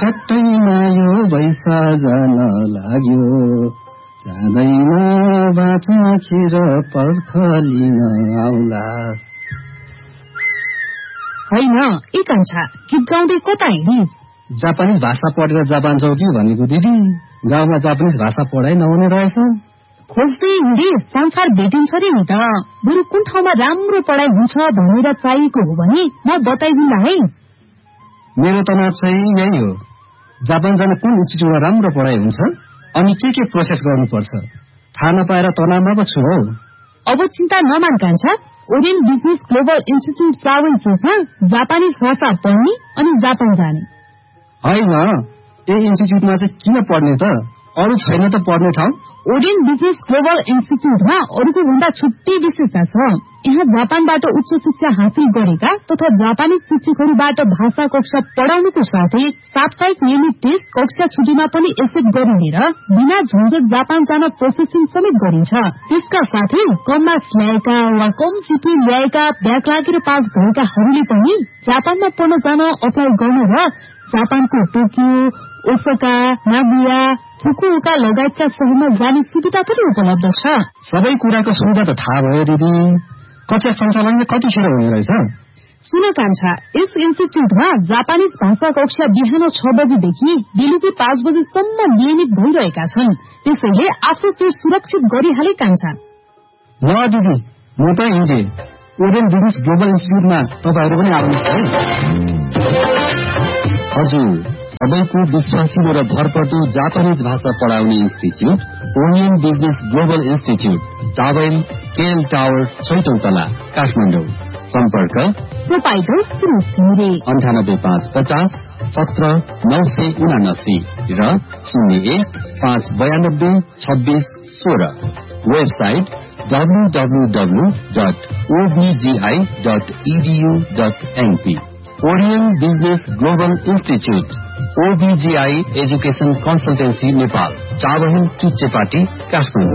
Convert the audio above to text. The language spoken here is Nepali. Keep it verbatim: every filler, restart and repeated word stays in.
छट्टैमा यो बैसा जान लाग्यो, जाँदैन बाटोतिर पर्ख लिन आउला। होइन ए कान्छा, गीत गाउँदै कता हिँडी? जापानिज भाषा पढेर जापान जाऊ कि भनेको दिदी, गाउँमा जापानिज भाषा पढाइ नहुने रहेछ। खोज्दै हिँडी संसार भेटिन्छ रे नि त। बरु कुन ठाउँमा राम्रो पढाइ हुन्छ भनेर चाहिएको हो भने म बताइदिन्ला है। मेरो तनाव चाहिँ यही हो, जापान जान कुन इन्स्टिट्युटमा राम्रो पढाइ हुन्छ अनि के के प्रोसेस गर्नुपर्छ थाहा नपाएर तनावमा पो छु हौ। अब चिन्ता नमान कान्छा, ओरियन्ट बिजनेस ग्लोबल इन्स्टिट्युट चावल चोकमा जापानिज भाषा पढ्ने अनि जापान जाने। होइन, ए इन्स्टिट्युटमा चाहिँ किन पढ्ने त? अरू छैन त पढ्ने ठाउँ? ओरियन्ट बिजनेस ग्लोबल इन्स्टिट्युटमा अरूको भन्दा छुट्टै विशेषता छ। यहाँ जापानबाट उच्च शिक्षा हासिल गरेका तथा जापानी शिक्षकहरूबाट भाषा कक्षा पढाउनुको साथै साप्ताहिक नियमित टेस्ट कक्षा छुट्टीमा पनि एक्सेप्ट गरिने र बिना झन्झट जापान जान प्रोसेसिङ समेत गरिन्छ। त्यसका साथै कम मार्क्स ल्याएका वा कम जिपी ल्याएका ब्याक लागेर पास भएकाहरूले पनि जापानमा पढ्न जान अप्लाई गर्न र जापानको टोकियो, ओसाका, नागोया, फुकुओका लगायतका शहरमा जाने सुविधा पनि उपलब्ध छ। सबै कुराको सुविधा त थाहा भयो दिदी, कक्षा सञ्चालन कतिखेर हुने रहेछ? सुन कान्छा, यस इन्स्टिट्युटमा जापानिज भाषा कक्षा बिहान छ बजेदेखि बेलुकी पाँच बजेसम्म नियमित भइरहेका छन्। त्यसैले आफू सुरक्षित गरिहाले कान्छा। ल दिदी, म त हिँडे। ओरियन्ट बिजनेस ग्लोबल इन्स्टिट्युटमा तपाईहरू पनि आउनुहोस् है। हजुर, सबैको विश्वासिलो र भरपर्दो जापानिज भाषा पढाउने institute orient business global institute, towel KL tower, छैटौं तला, काठमाडौँ। सम्पर्क प्रोपाइटर सुरेश घिमिरे, अन्ठानब्बे पाँच पचास सत्र नौ सय उनासी र शून्य एक पाँच बयानब्बे छब्बीस सोह्र। Website W W W dot ओबिजीआई dot edu dot NP. Orient business global institute, ओबिजीआई education consultancy Nepal, Chabahil, Chuchepati, Kathmandu.